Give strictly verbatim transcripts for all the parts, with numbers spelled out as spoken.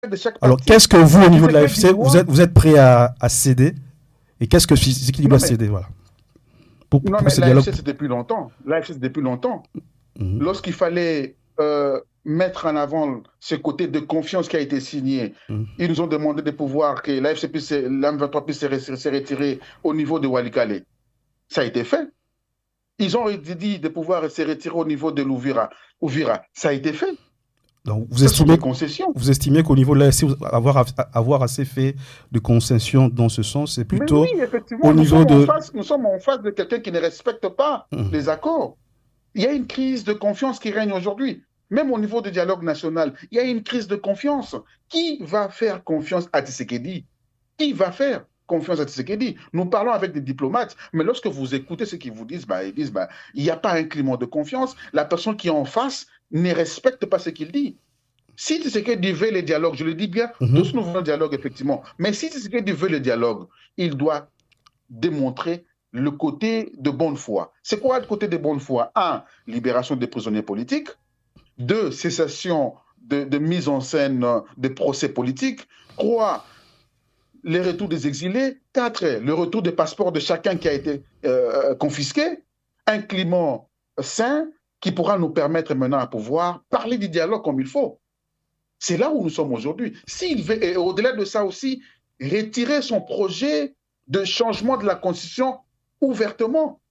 de chaque Alors, parti. qu'est-ce que vous, au niveau de Ce l'A que F C, tu vois- vous êtes, vous êtes prêt à, à céder? Et qu'est-ce que c'est qu'il Non, doit mais- céder, voilà. Pour, Non, pour mais ce dialogue. l'A F C, c'est depuis longtemps. L'A F C, c'est depuis longtemps. Mhm. Lorsqu'il fallait euh, mettre en avant ce côté de confiance qui a été signé, Mhm. ils nous ont demandé de pouvoir que l'A F C puisse, l'M vingt-trois puisse se, re- se retirer au niveau de Walikale. Ça a été fait. Ils ont dit de pouvoir se retirer au niveau de l'Ouvira. Ouvira, ça a été fait. Donc, vous Ce sont estimez, des concessions. vous estimez qu'au niveau de l'A F C, vous- avoir, avoir assez fait de concessions dans ce sens, c'est plutôt. Mais oui, effectivement, au nous, niveau sommes de- en face, nous sommes en face de quelqu'un qui ne respecte pas Mhm. les accords. Il y a une crise de confiance qui règne aujourd'hui. Même au niveau du dialogue national, il y a une crise de confiance. Qui va faire confiance à Tshisekedi? Qui va faire confiance à Tshisekedi? Nous parlons avec des diplomates, mais lorsque vous écoutez ce qu'ils vous disent, bah, ils disent bah, il n'y a pas un climat de confiance. La personne qui est en face ne respecte pas ce qu'il dit. Si Tshisekedi veut le dialogue, je le dis bien, Mhm. tous nous voulons le dialogue, effectivement. Mais si Tshisekedi veut le dialogue, il doit démontrer le côté de bonne foi. C'est quoi le côté de bonne foi? Un, libération des prisonniers politiques. Deux, cessation de, de mise en scène euh, des procès politiques. Trois, les retours des exilés. Quatre, le retour des passeports de chacun qui a été euh, confisqué. Un climat sain qui pourra nous permettre maintenant à pouvoir parler du dialogue comme il faut. C'est là où nous sommes aujourd'hui. S'il veut, et au-delà de ça aussi, retirer son projet de changement de la Constitution ouvertement.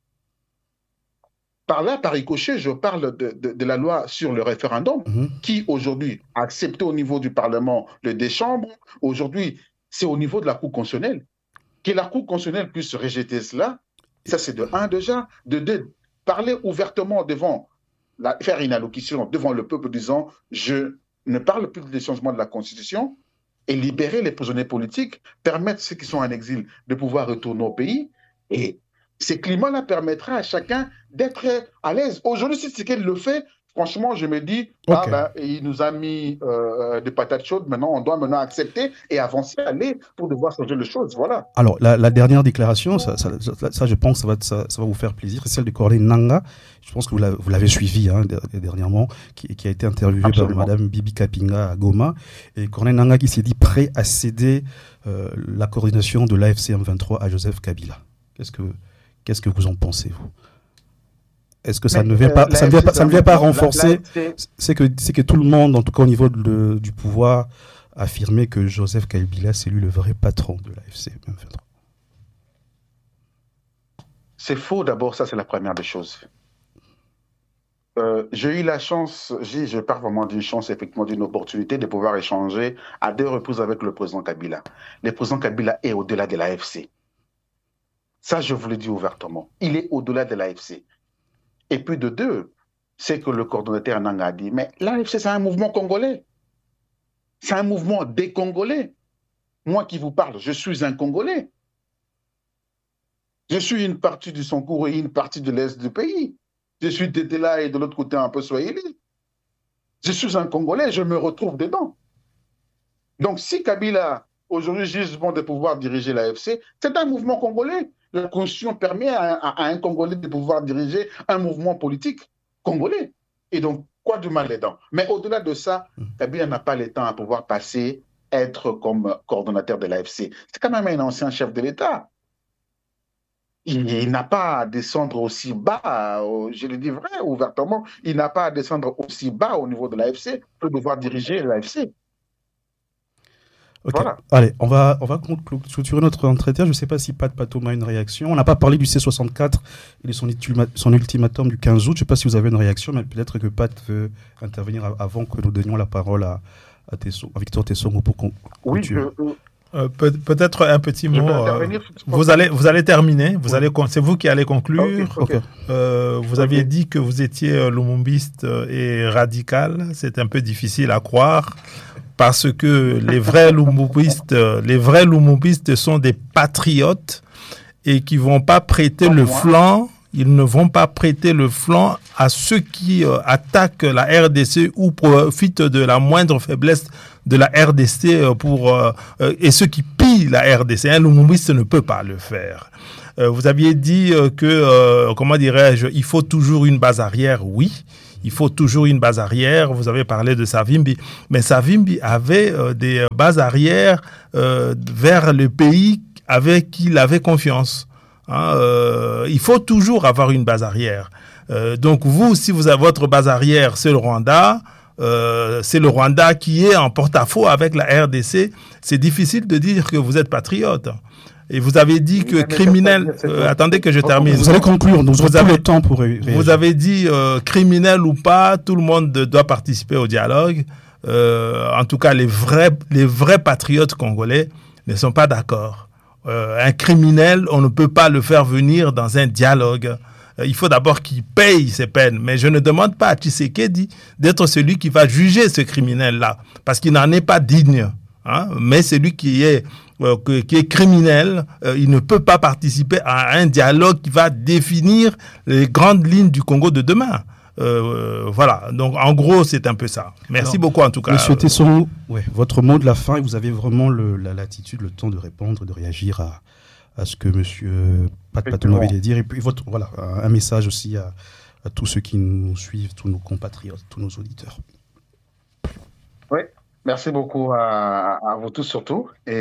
Par là, par ricochet, je parle de, de, de la loi sur le référendum, Mhm. qui aujourd'hui a accepté au niveau du Parlement le deux chambres. Aujourd'hui, c'est au niveau de la Cour constitutionnelle. Que la Cour constitutionnelle puisse rejeter cela, ça c'est de un déjà. De deux, parler ouvertement devant, la, faire une allocution devant le peuple disant je ne parle plus des changements de la Constitution et libérer les prisonniers politiques, permettre ceux qui sont en exil de pouvoir retourner au pays. Et ce climat-là permettra à chacun d'être à l'aise. Aujourd'hui, si c'est qu'elle le fait, franchement, je me dis, Ok. ah ben, il nous a mis euh, des patates chaudes, maintenant, on doit maintenant accepter et avancer, aller pour devoir changer les choses. Voilà. Alors, la, la dernière déclaration, ça, ça, ça, ça, je pense, ça va, ça, ça va vous faire plaisir, c'est celle de Corneille Nangaa. Je pense que vous l'avez, vous l'avez suivi hein, dernièrement, qui, qui a été interviewé Absolument. par Madame Bibi Kapinga à Goma. Et Corneille Nangaa qui s'est dit prêt à céder euh, la coordination de l'A F C M vingt-trois à Joseph Kabila. Qu'est-ce que, qu'est-ce que vous en pensez, vous? Est-ce que ça Mais, ne vient pas, euh, ça ne vient pas, ça ne vient pas renforcer, la, la, c'est que, c'est que tout le monde, en tout cas au niveau de, du pouvoir, affirmait que Joseph Kabila, c'est lui le vrai patron de l'A F C M vingt-trois. C'est faux d'abord, ça c'est la première des choses. Euh, j'ai eu la chance, j'ai, je parle vraiment d'une chance, effectivement, d'une opportunité de pouvoir échanger à deux reprises avec le président Kabila. Le président Kabila est au-delà de l'A F C. Ça, je vous le dis ouvertement. Il est au-delà de l'A F C. Et puis de deux, c'est que le coordonnateur Nangaa a dit, mais l'A F C, c'est un mouvement congolais. C'est un mouvement des Congolais. Moi qui vous parle, je suis un Congolais. Je suis une partie du Sankourou et une partie de l'Est du pays. Je suis de là et de l'autre côté un peu Swahili. Je suis un Congolais, je me retrouve dedans. Donc si Kabila, aujourd'hui, juge bon de pouvoir diriger l'A F C, c'est un mouvement congolais. La Constitution permet à, à, à un Congolais de pouvoir diriger un mouvement politique congolais. Et donc, quoi de mal dedans? Mais au-delà de ça, Kabila n'a pas le temps à pouvoir passer, être comme coordonnateur de l'A F C. C'est quand même un ancien chef de l'État. Il, il n'a pas à descendre aussi bas, je le dis vrai, ouvertement, il n'a pas à descendre aussi bas au niveau de l'A F C pour devoir diriger l'A F C. Ok, voilà. Allez, on va, on va clôturer notre entretien. Je ne sais pas si Pat Patoum a une réaction. On n'a pas parlé du C soixante-quatre et de son, ultima, son ultimatum du quinze août. Je ne sais pas si vous avez une réaction, mais peut-être que Pat veut intervenir avant que nous donnions la parole à, à, Tesson, à Victor Tessongo pour qu'on Oui, je, Euh, peut, peut-être un petit je mot. Euh, vous allez, vous allez terminer. Vous oui. allez, c'est vous qui allez conclure. Okay, okay. Euh, vous okay. aviez dit que vous étiez lumumbiste et radical. C'est un peu difficile à croire parce que les vrais lumumbistes, les vrais lumumbistes sont des patriotes et qui vont pas prêter Comme le moi. flanc. Ils ne vont pas prêter le flanc à ceux qui euh, attaquent la R D C ou profitent de la moindre faiblesse de la R D C pour, euh, euh, et ceux qui pillent la R D C. Un lumumbiste ne peut pas le faire. Euh, vous aviez dit euh, que, euh, comment dirais-je, il faut toujours une base arrière. Oui, il faut toujours une base arrière. Vous avez parlé de Savimbi, mais Savimbi avait euh, des bases arrière euh, vers le pays avec qui il avait confiance. Hein, euh, il faut toujours avoir une base arrière. Euh, donc vous, si vous avez votre base arrière, c'est le Rwanda. Euh, c'est le Rwanda qui est en porte-à-faux avec la R D C. C'est difficile de dire que vous êtes patriote. Et vous avez dit que criminel... Euh, attendez que je termine. Vous allez conclure, nous avons le temps pour réagir. Vous avez dit euh, criminel ou pas, tout le monde doit participer au dialogue. Euh, en tout cas, les vrais, les vrais patriotes congolais ne sont pas d'accord. Euh, un criminel, on ne peut pas le faire venir dans un dialogue. Euh, il faut d'abord qu'il paye ses peines. Mais je ne demande pas à Tshisekedi d'être celui qui va juger ce criminel-là, parce qu'il n'en est pas digne. Hein, mais celui qui est, euh, qui est criminel, euh, il ne peut pas participer à un dialogue qui va définir les grandes lignes du Congo de demain. Euh, voilà, donc en gros, c'est un peu ça. Merci Alors, beaucoup en tout cas. Monsieur Tesson, ouais, votre mot de la fin, et vous avez vraiment le, la latitude, le temps de répondre, de réagir à, à ce que monsieur Pat Patouma vient dire. Et puis, votre, voilà, un message aussi à, à tous ceux qui nous suivent, tous nos compatriotes, tous nos auditeurs. Oui. Merci beaucoup à, à vous tous surtout. Et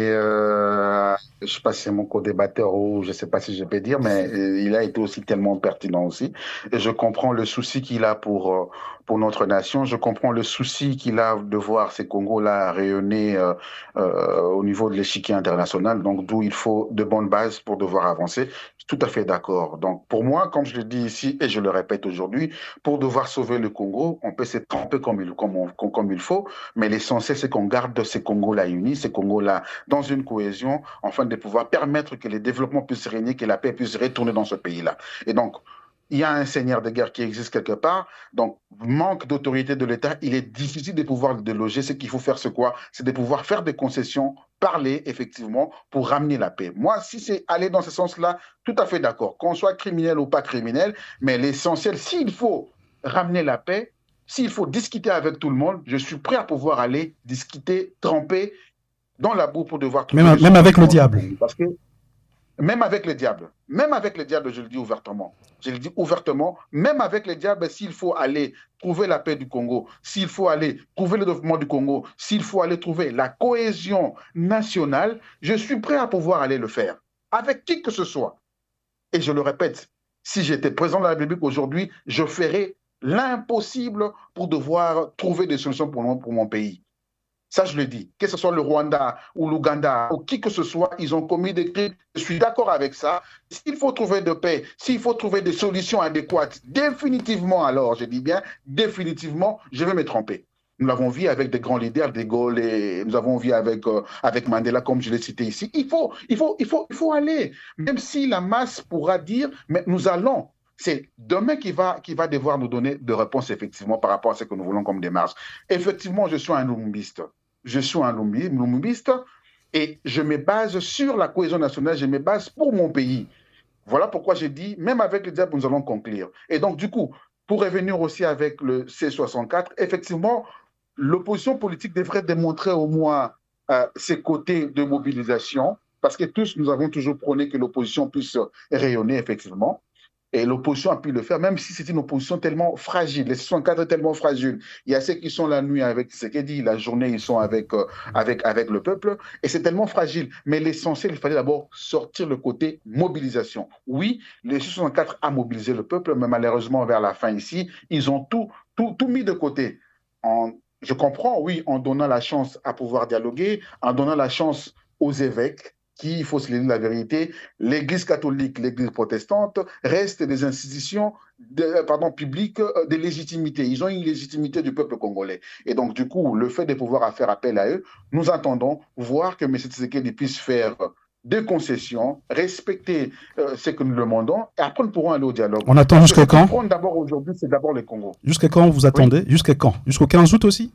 euh, je ne sais pas si c'est mon co-débatteur ou je ne sais pas si je peux dire, mais il a été aussi tellement pertinent aussi. Et je comprends le souci qu'il a pour, pour notre nation. Je comprends le souci qu'il a de voir ces Congos-là rayonner euh, euh, au niveau de l'échiquier international. Donc, d'où il faut de bonnes bases pour devoir avancer. Tout à fait d'accord. Donc, pour moi, comme je le dis ici et je le répète aujourd'hui, pour devoir sauver le Congo, on peut se tromper comme il, comme, on, comme il faut, mais l'essentiel, c'est qu'on garde ces Congos-là unis, ces Congos-là dans une cohésion, afin de pouvoir permettre que les développements puissent régner, que la paix puisse retourner dans ce pays-là. Et donc, il y a un seigneur de guerre qui existe quelque part, donc manque d'autorité de l'État, il est difficile de pouvoir le déloger. Ce qu'il faut faire, c'est quoi? C'est de pouvoir faire des concessions, parler effectivement pour ramener la paix. Moi, si c'est aller dans ce sens-là, tout à fait d'accord, qu'on soit criminel ou pas criminel, mais l'essentiel, s'il faut ramener la paix, s'il faut discuter avec tout le monde, je suis prêt à pouvoir aller discuter, tremper dans la boue pour devoir... Même, même avec le diable. Parce que Même avec le diable, même avec le diable, je le dis ouvertement, je le dis ouvertement, même avec le diable, s'il faut aller trouver la paix du Congo, s'il faut aller trouver le développement du Congo, s'il faut aller trouver la cohésion nationale, je suis prêt à pouvoir aller le faire, avec qui que ce soit. Et je le répète, si j'étais président de la République aujourd'hui, je ferais l'impossible pour devoir trouver des solutions pour mon, pour mon pays. Ça, je le dis. Que ce soit le Rwanda ou l'Ouganda ou qui que ce soit, ils ont commis des crimes. Je suis d'accord avec ça. S'il faut trouver de paix, s'il faut trouver des solutions adéquates, définitivement, alors, je dis bien, définitivement, je vais me tromper. Nous l'avons vu avec des grands leaders, De Gaulle, et nous avons vu avec, euh, avec Mandela, comme je l'ai cité ici. Il faut, il faut, il faut, il faut aller. Même si la masse pourra dire, mais nous allons. C'est demain qui va, qui va devoir nous donner des réponses, effectivement, par rapport à ce que nous voulons comme démarche. Effectivement, je suis un lumumbiste. Je suis un lumumbiste et je me base sur la cohésion nationale, je me base pour mon pays. Voilà pourquoi j'ai dit, même avec le diable, nous allons conclure. Et donc, du coup, pour revenir aussi avec le C soixante-quatre, effectivement, l'opposition politique devrait démontrer au moins euh, ses côtés de mobilisation, parce que tous, nous avons toujours prôné que l'opposition puisse rayonner, effectivement. Et l'opposition a pu le faire, même si c'est une opposition tellement fragile. Les soixante-quatre est tellement fragile. Il y a ceux qui sont la nuit avec Tshisekedi, la journée, ils sont avec, euh, avec, avec le peuple. Et c'est tellement fragile. Mais l'essentiel, il fallait d'abord sortir le côté mobilisation. Oui, les soixante-quatre a mobilisé le peuple, mais malheureusement, vers la fin ici, ils ont tout, tout, tout mis de côté. En, je comprends, oui, en donnant la chance à pouvoir dialoguer, en donnant la chance aux évêques, qui, il faut se dire la vérité, l'Église catholique, l'Église protestante restent des institutions de, pardon, publiques de légitimité. Ils ont une légitimité du peuple congolais. Et donc, du coup, le fait de pouvoir faire appel à eux, nous attendons voir que M. Tshisekedi puisse faire des concessions, respecter euh, ce que nous demandons, et après nous pourrons aller au dialogue. On attend jusqu'à quand? D'abord aujourd'hui, c'est d'abord le Congo. Jusqu'à quand vous attendez? Oui. Jusqu'à quand? Jusqu'au quinze août aussi?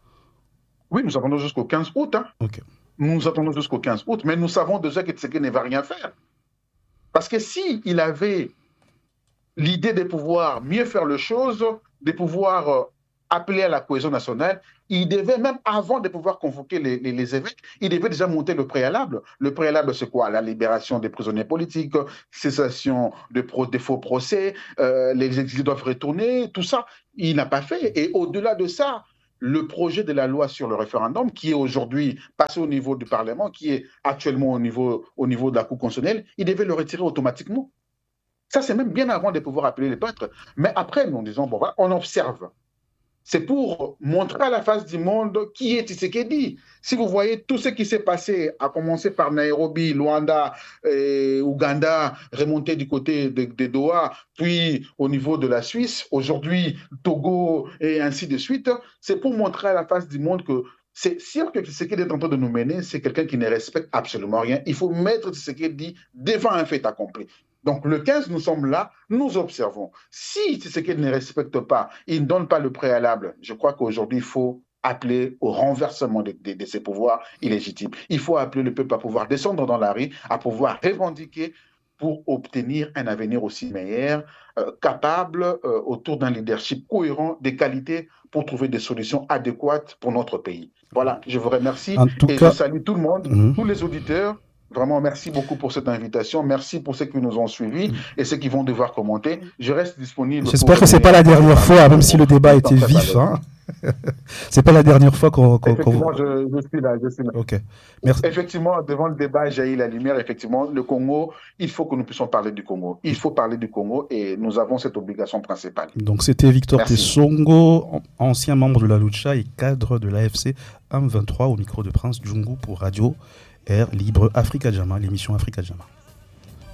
Oui, nous attendons jusqu'au quinze août. Hein. Ok. Nous attendons jusqu'au quinze août, mais nous savons déjà que Tshisekedi ne va rien faire. Parce que s'il si avait l'idée de pouvoir mieux faire les choses, de pouvoir appeler à la cohésion nationale, il devait, même avant de pouvoir convoquer les, les, les évêques, il devait déjà monter le préalable. Le préalable, c'est quoi? La libération des prisonniers politiques, cessation de pro, des faux procès, euh, les exilés doivent retourner, tout ça, il n'a pas fait. Et au-delà de ça, le projet de la loi sur le référendum, qui est aujourd'hui passé au niveau du Parlement, qui est actuellement au niveau, au niveau de la Cour constitutionnelle, il devait le retirer automatiquement. Ça, c'est même bien avant de pouvoir appeler les peutres. Mais après, nous disons, bon, voilà, on observe. C'est pour montrer à la face du monde qui est Tshisekedi. Si vous voyez tout ce qui s'est passé, à commencer par Nairobi, Luanda, et Ouganda, remonter du côté de, de Doha, puis au niveau de la Suisse, aujourd'hui Togo et ainsi de suite, c'est pour montrer à la face du monde que c'est sûr que Tshisekedi est en train de nous mener, c'est quelqu'un qui ne respecte absolument rien. Il faut mettre Tshisekedi devant un fait accompli. Donc le quinze, nous sommes là, nous observons. Si Tshisekedi ne respecte pas, il ne donne pas le préalable, je crois qu'aujourd'hui, il faut appeler au renversement de, de, de ces pouvoirs illégitimes. Il faut appeler le peuple à pouvoir descendre dans la rue, à pouvoir revendiquer pour obtenir un avenir aussi meilleur, euh, capable, euh, autour d'un leadership cohérent, des qualités pour trouver des solutions adéquates pour notre pays. Voilà, je vous remercie et cas... je salue tout le monde, mmh. tous les auditeurs. Vraiment, merci beaucoup pour cette invitation. Merci pour ceux qui nous ont suivis et ceux qui vont devoir commenter. Je reste disponible. J'espère que ce n'est pas la dernière fois, même si le débat était vif. Hein. C'est pas la dernière fois qu'on... qu'on effectivement, je, je suis là. Je suis là. Okay. Merci. Effectivement, devant le débat, jaillit la lumière. Effectivement, le Congo, il faut que nous puissions parler du Congo. Il faut parler du Congo et nous avons cette obligation principale. Donc, c'était Victor Tessongo, ancien membre de la Lucha et cadre de l'A F C M vingt-trois au micro de Prince Djungu pour Radio Air Libre Africa Jama, l'émission Africa Jama.